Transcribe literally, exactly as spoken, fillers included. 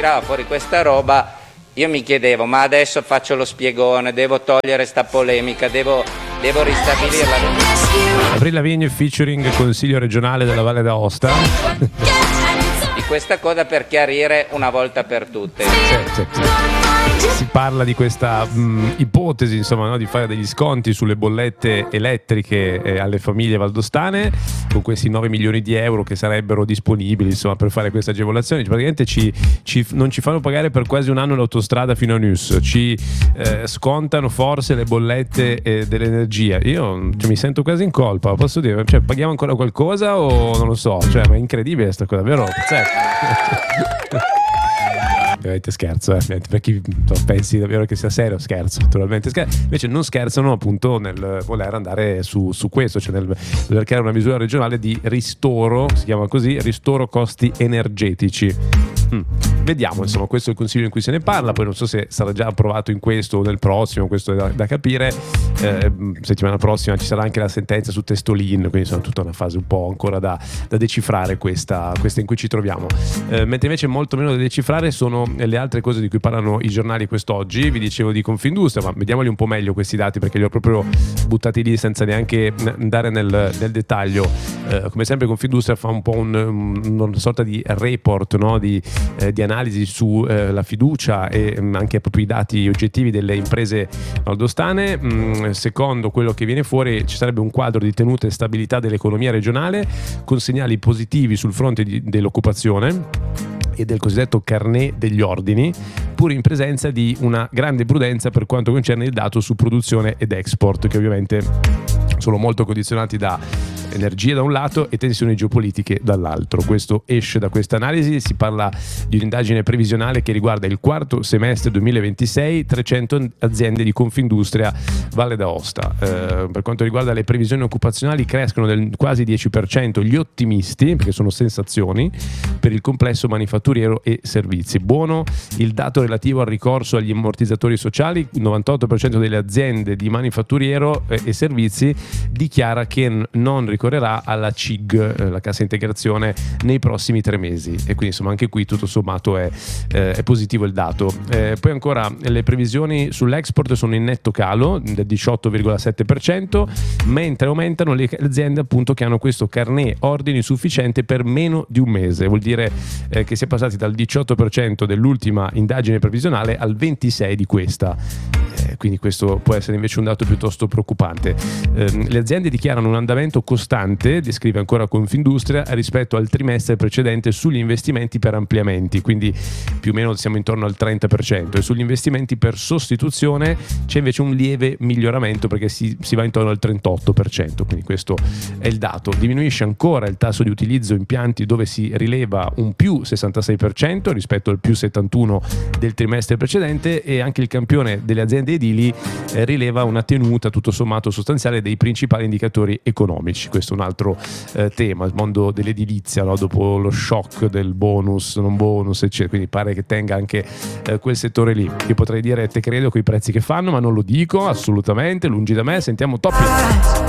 tirava fuori questa roba, io mi chiedevo, ma adesso faccio lo spiegone, devo togliere sta polemica, devo, devo ristabilirla. Avril Lavigne featuring Consiglio regionale della Valle d'Aosta. Di questa cosa per chiarire una volta per tutte. Sì, sì, sì. Si parla di questa mh, ipotesi, insomma, no, di fare degli sconti sulle bollette elettriche eh, alle famiglie valdostane, con questi nove milioni di euro che sarebbero disponibili, insomma, per fare queste agevolazioni. Praticamente ci, ci, non ci fanno pagare per quasi un anno l'autostrada fino a Nus, ci eh, scontano forse le bollette eh, dell'energia. Io cioè, mi sento quasi in colpa, posso dire, cioè, paghiamo ancora qualcosa o non lo so, cioè, ma è incredibile questa cosa, vero? Ovviamente scherzo, eh. Per chi pensi davvero che sia serio, scherzo, naturalmente scherzo. Invece non scherzano appunto nel voler andare su, su questo, cioè nel voler creare una misura regionale di ristoro, si chiama così, ristoro costi energetici. Mm. Vediamo, insomma, questo è il consiglio in cui se ne parla, poi non so se sarà già approvato in questo o nel prossimo, questo è da, da capire. Eh, settimana prossima ci sarà anche la sentenza su Testolin, quindi sono tutta una fase un po' ancora da, da decifrare questa, questa in cui ci troviamo. Eh, mentre invece molto meno da decifrare sono le altre cose di cui parlano i giornali quest'oggi. Vi dicevo di Confindustria, ma vediamoli un po' meglio questi dati perché li ho proprio buttati lì senza neanche andare nel, nel dettaglio. Eh, come sempre Confindustria fa un po' un, un, una sorta di report, no? di, eh, di analisi su eh, la fiducia e mh, anche proprio i dati oggettivi delle imprese valdostane. Mh, secondo quello che viene fuori ci sarebbe un quadro di tenuta e stabilità dell'economia regionale con segnali positivi sul fronte di, dell'occupazione e del cosiddetto carnet degli ordini, pur in presenza di una grande prudenza per quanto concerne il dato su produzione ed export, che ovviamente sono molto condizionati da energia da un lato e tensioni geopolitiche dall'altro. Questo esce da questa analisi. Si parla di un'indagine previsionale che riguarda il quarto semestre duemilaventisei, trecento aziende di Confindustria Valle d'Aosta. Eh, per quanto riguarda le previsioni occupazionali, crescono del quasi dieci per cento gli ottimisti, perché sono sensazioni, per il complesso manifatturiero e servizi. Buono il dato relativo al ricorso agli ammortizzatori sociali. Il novantotto per cento delle aziende di manifatturiero eh, e servizi dichiara che n- non ricorrerà alla C I G, eh, la cassa integrazione, nei prossimi tre mesi, e quindi insomma anche qui tutto sommato è, eh, è positivo il dato. Eh, poi ancora le previsioni sull'export sono in netto calo del diciotto virgola sette per cento, mentre aumentano le aziende appunto che hanno questo carnet ordini sufficiente per meno di un mese. Vuol dire eh, che si è passati dal diciotto per cento dell'ultima indagine previsionale al ventisei per cento di questa. Eh, quindi questo può essere invece un dato piuttosto preoccupante. Eh, le aziende dichiarano un andamento costante, descrive ancora Confindustria, rispetto al trimestre precedente sugli investimenti per ampliamenti, quindi più o meno siamo intorno al trenta per cento, e sugli investimenti per sostituzione c'è invece un lieve miglioramento perché si, si va intorno al trentotto per cento, quindi questo è il dato. Diminuisce ancora il tasso di utilizzo impianti dove si rileva un più sessantasei per cento rispetto al più settantuno per cento del trimestre precedente, e anche il campione delle aziende edili eh, rileva una tenuta tutto sommato sostanziale dei principali indicatori economici. Questo è un altro eh, tema, il mondo dell'edilizia, no? Dopo lo shock del bonus, non bonus, eccetera, quindi pare che tenga anche eh, quel settore lì. Io potrei dire te credo con i prezzi che fanno, ma non lo dico assolutamente, lungi da me. Sentiamo Topi.